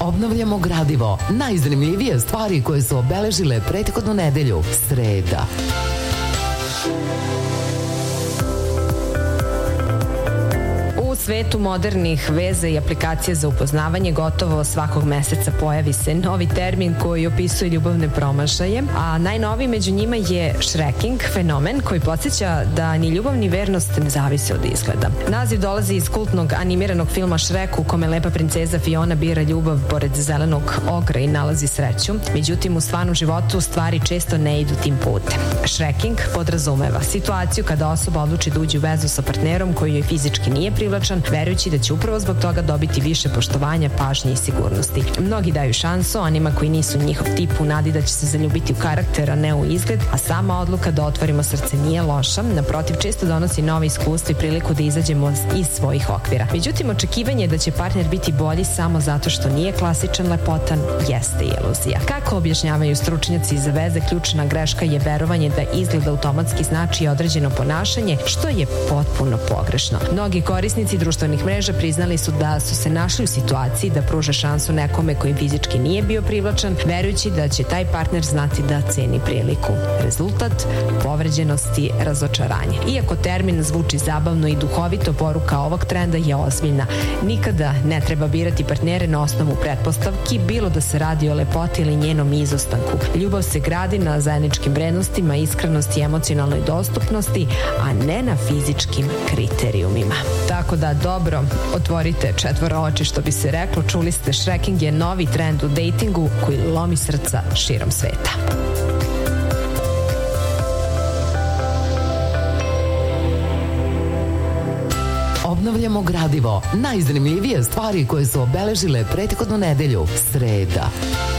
Obnavljamo gradivo. Najzanimljivije stvari koje su obeležile prethodnu nedelju. Sreda. U svetu modernih veza i aplikacije za upoznavanje gotovo svakog meseca pojavi se novi termin koji opisuje ljubavne promašaje, a najnoviji među njima je shreking, fenomen koji podsjeća da ni ljubav ni vernost ne zavise od izgleda. Naziv dolazi iz kultnog animiranog filma Shrek u kome lepa princeza Fiona bira ljubav pored zelenog ogra i nalazi sreću. Međutim, u stvarnom životu stvari često ne idu tim putem. Shreking podrazumeva situaciju kada osoba odluči da uđe u vezu sa partnerom koji joj fizički nije privlačan, verujući da će upravo zbog toga dobiti više poštovanja, pažnje i sigurnosti. Mnogi daju šansu onima koji nisu njihov tip u nadi da će se zaljubiti u karakter, a ne u izgled, a sama odluka da otvorimo srce nije loša, naprotiv često donosi nove iskustva i priliku da izađemo iz svojih okvira. Međutim, očekivanje da će partner biti bolji samo zato što nije klasičan lepotan jeste iluzija. Kako objašnjavaju stručnjaci za veze, ključna greška je verovanje da izgled automatski znači određeno ponašanje, što je potpuno pogrešno. Mnogi korisnici društvenih mreža priznali su da su se našli u situaciji da pruže šansu nekome koji fizički nije bio privlačan, verujući da će taj partner znati da ceni priliku. Rezultat? Povređenost i razočaranje. Iako termin zvuči zabavno i duhovito, poruka ovog trenda je ozbiljna. Nikada ne treba birati partnere na osnovu pretpostavki, bilo da se radi o lepoti ili njenom izostanku. Ljubav se gradi na zajedničkim vrednostima, iskrenosti i emocionalnoj dostupnosti, a ne na fizičkim kriterijumima. Tako da dobro, otvorite četvoro oči, što bi se reklo. Čuli ste, shreking je novi trend u dejtingu koji lomi srca širom sveta. Obnavljamo gradivo. Najzanimljivije stvari koje su obeležile prethodnu nedelju. Sreda.